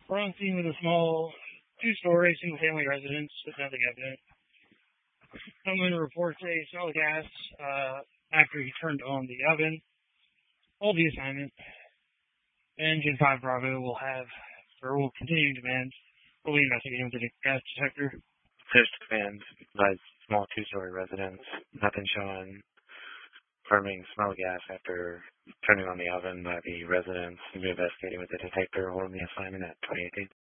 We're on scene with a small two-story single-family residence with nothing evident. Someone reports a smell of gas after he turned on the oven. Hold the assignment. Engine 5 Bravo will continue to demand. We'll be investigating with the gas detector. Fish demand by small two-story residence. Nothing showing confirming smell of gas after turning on the oven by the residents. We'll be investigating with the detector holding the assignment at 2018.